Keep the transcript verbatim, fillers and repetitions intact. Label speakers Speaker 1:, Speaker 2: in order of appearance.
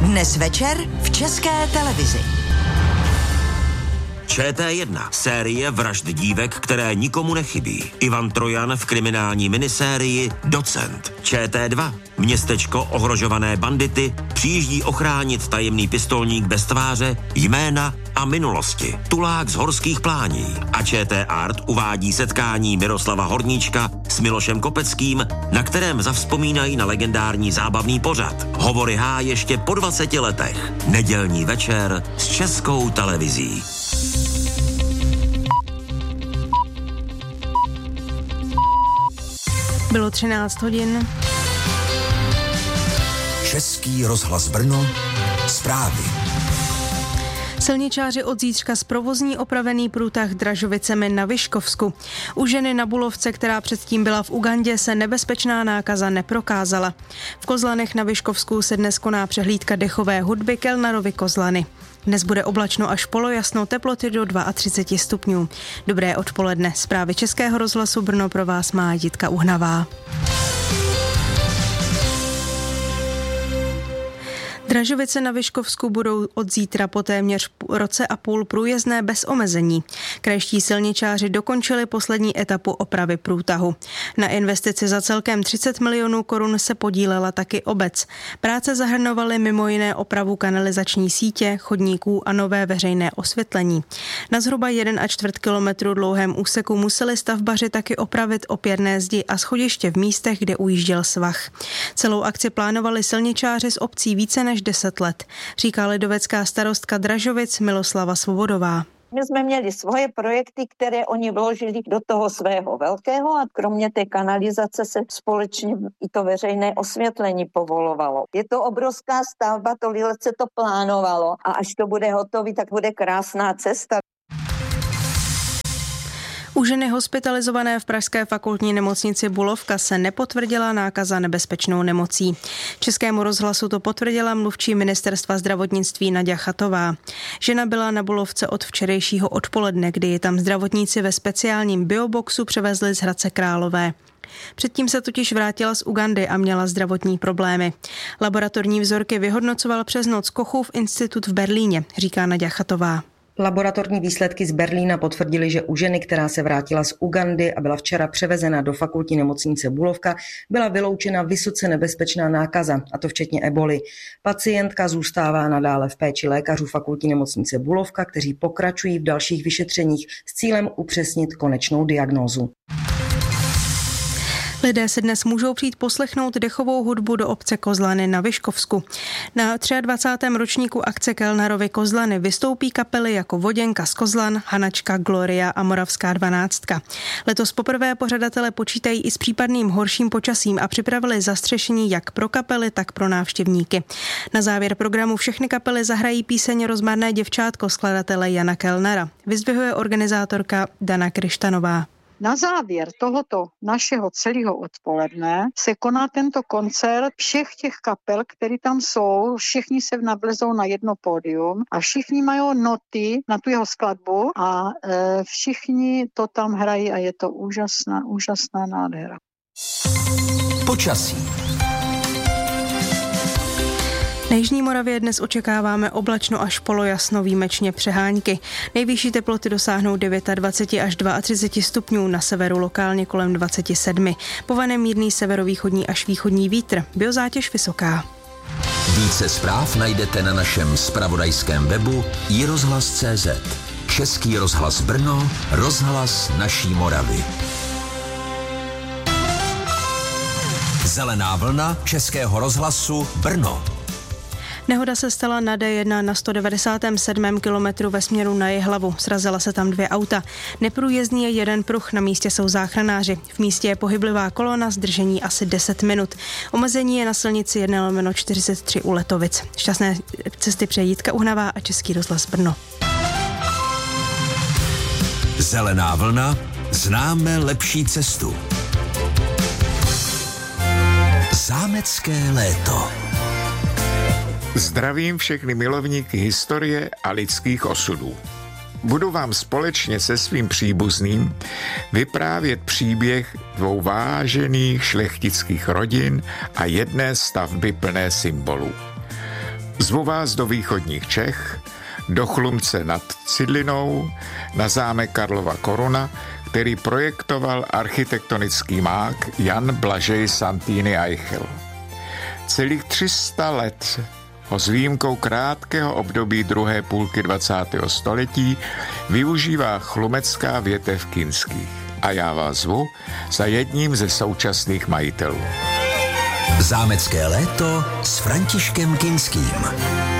Speaker 1: Dnes večer v České televizi.
Speaker 2: Č T jedna. Série vražd dívek, které nikomu nechybí. Ivan Trojan v kriminální minisérii Docent. Č T dva. Městečko ohrožované bandity přijíždí ochránit tajemný pistolník bez tváře, jména a minulosti. Tulák z horských plání. A Č T Art uvádí setkání Miroslava Horníčka s Milošem Kopeckým, na kterém zavzpomínají na legendární zábavný pořad. Hovory H ještě po dvaceti letech. Nedělní večer s Českou televizí.
Speaker 3: Bylo třináct hodin.
Speaker 4: Český rozhlas Brno, zprávy.
Speaker 3: Silničáři od zítřka zprovozní opravený průtah Dražovicemi na Vyškovsku. U ženy na Bulovce, která předtím byla v Ugandě, se nebezpečná nákaza neprokázala. V Kozlanech na Vyškovsku se dnes koná přehlídka dechové hudby Kellnerovy Kozlany. Dnes bude oblačno až polojasno, teploty do třicet dva stupňů. Dobré odpoledne. Zprávy Českého rozhlasu Brno pro vás má Jitka Uhnavá. Dražovice na Vyškovsku budou od zítra po téměř roce a půl průjezdné bez omezení. Krajští silničáři dokončili poslední etapu opravy průtahu. Na investici za celkem třicet milionů korun se podílela taky obec. Práce zahrnovaly mimo jiné opravu kanalizační sítě, chodníků a nové veřejné osvětlení. Na zhruba jeden a čtvrt kilometru dlouhém úseku museli stavbaři taky opravit opěrné zdi a schodiště v místech, kde ujížděl svah. Celou akci plánovali silničáři z obcí více než deset let, říká lidovecká starostka Dražovic Miloslava Svobodová.
Speaker 5: My jsme měli svoje projekty, které oni vložili do toho svého velkého a kromě té kanalizace se společně i to veřejné osvětlení povolovalo. Je to obrovská stavba, tolik let se to plánovalo a až to bude hotový, tak bude krásná cesta.
Speaker 3: U ženy hospitalizované v pražské fakultní nemocnici Bulovka se nepotvrdila nákaza nebezpečnou nemocí. Českému rozhlasu to potvrdila mluvčí ministerstva zdravotnictví Naďa Chatová. Žena byla na Bulovce od včerejšího odpoledne, kdy ji tam zdravotníci ve speciálním bioboxu převezli z Hradce Králové. Předtím se totiž vrátila z Ugandy a měla zdravotní problémy. Laboratorní vzorky vyhodnocoval přes noc Kochův institut v Berlíně, říká Naďa Chatová.
Speaker 6: Laboratorní výsledky z Berlína potvrdily, že u ženy, která se vrátila z Ugandy a byla včera převezena do fakultní nemocnice Bulovka, byla vyloučena vysoce nebezpečná nákaza, a to včetně eboli. Pacientka zůstává nadále v péči lékařů fakultní nemocnice Bulovka, kteří pokračují v dalších vyšetřeních s cílem upřesnit konečnou diagnózu.
Speaker 3: Lidé si dnes můžou přijít poslechnout dechovou hudbu do obce Kozlany na Vyškovsku. Na dvacátém třetím ročníku akce Kellnerovy Kozlany vystoupí kapely jako Voděnka z Kozlan, Hanačka, Gloria a Moravská dvanáctka. Letos poprvé pořadatelé počítají i s případným horším počasím a připravili zastřešení jak pro kapely, tak pro návštěvníky. Na závěr programu všechny kapely zahrají píseň Rozmarné děvčátko skladatele Jana Kellnera. Vyzdvihuje organizátorka Dana Kryštanová.
Speaker 7: Na závěr tohoto našeho celého odpoledne se koná tento koncert všech těch kapel, které tam jsou. Všichni se navlezou na jedno pódium a všichni mají noty na tu jeho skladbu a e, všichni to tam hrají a je to úžasná, úžasná nádhera.
Speaker 4: Počasí.
Speaker 3: Na jižní Moravě dnes očekáváme oblačno až polojasno, výjimečně přehánky. Nejvyšší teploty dosáhnou dvacet devět až třicet dva stupňů, na severu lokálně kolem dvacet sedm. Povane mírný severovýchodní až východní vítr, biozátěž vysoká.
Speaker 4: Více zpráv najdete na našem zpravodajském webu i rozhlas tečka cé zet. Český rozhlas Brno, rozhlas naší Moravy. Zelená vlna Českého rozhlasu Brno.
Speaker 3: Nehoda se stala na D jedna na sto devadesátém sedmém kilometru ve směru na Jihlavu. Srazila se tam dvě auta. Neprůjezdný je jeden pruh, na místě jsou záchranáři. V místě je pohyblivá kolona, zdržení asi deset minut. Omezení je na silnici jedna lomeno čtyřicet tři u Letovic. Šťastné cesty přeje Jitka Uhnavá a Český rozhlas Brno.
Speaker 4: Zelená vlna, známe lepší cestu. Zámecké léto.
Speaker 8: Zdravím všechny milovníky historie a lidských osudů. Budu vám společně se svým příbuzným vyprávět příběh dvou vážených šlechtických rodin a jedné stavby plné symbolů. Zvu vás do východních Čech, do Chlumce nad Cidlinou, na zámek Karlova Koruna, který projektoval architektonický mák Jan Blažej Santini Eichel. Celých tři sta let ho s výjimkou krátkého období druhé půlky dvacátého století využívá chlumecká větev Kinských. A já vás zvu za jedním ze současných majitelů.
Speaker 4: Zámecké léto s Františkem Kinským.